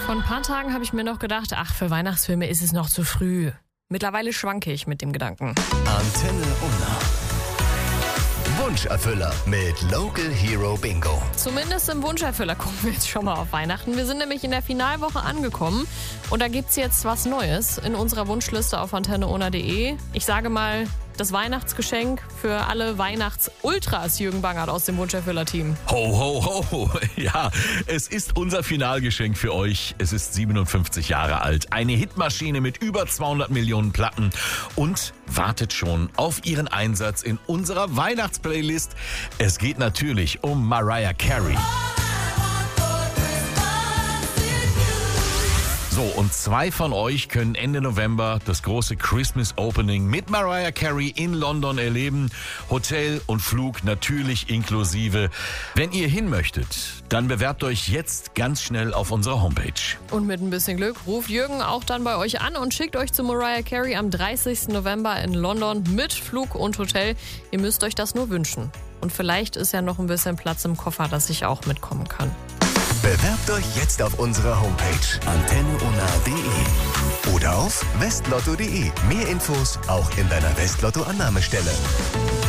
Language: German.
Vor ein paar Tagen habe ich mir noch gedacht, für Weihnachtsfilme ist es noch zu früh. Mittlerweile schwanke ich mit dem Gedanken. Antenne Unna. Wunscherfüller mit Local Hero Bingo. Zumindest im Wunscherfüller gucken wir jetzt schon mal auf Weihnachten. Wir sind nämlich in der Finalwoche angekommen und da gibt's jetzt was Neues in unserer Wunschliste auf antenneona.de. Ich sage mal, das Weihnachtsgeschenk für alle Weihnachts-Ultras, Jürgen Bangert aus dem Wunscherfüller-Team. Ho, ho, ho. Ja, es ist unser Finalgeschenk für euch. Es ist 57 Jahre alt, eine Hitmaschine mit über 200 Millionen Platten und wartet schon auf ihren Einsatz in unserer Weihnachtsplaylist. Es geht natürlich um Mariah Carey. So, und 2 von euch können Ende November das große Christmas Opening mit Mariah Carey in London erleben. Hotel und Flug natürlich inklusive. Wenn ihr hin möchtet, dann bewerbt euch jetzt ganz schnell auf unserer Homepage. Und mit ein bisschen Glück ruft Jürgen auch dann bei euch an und schickt euch zu Mariah Carey am 30. November in London mit Flug und Hotel. Ihr müsst euch das nur wünschen. Und vielleicht ist ja noch ein bisschen Platz im Koffer, dass ich auch mitkommen kann. Bewerbt euch jetzt auf unserer Homepage antenneunna.de oder auf westlotto.de. Mehr Infos auch in deiner Westlotto-Annahmestelle.